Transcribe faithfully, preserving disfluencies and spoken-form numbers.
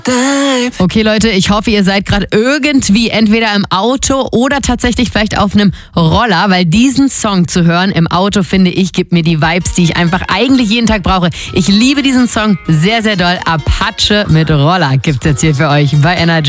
Okay, Leute, ich hoffe, ihr seid gerade irgendwie entweder im Auto oder tatsächlich vielleicht auf einem Roller, weil diesen Song zu hören im Auto, finde ich, gibt mir die Vibes, die ich einfach eigentlich jeden Tag brauche. Ich liebe diesen Song sehr, sehr doll. Apache mit Roller gibt's jetzt hier für euch bei Energy.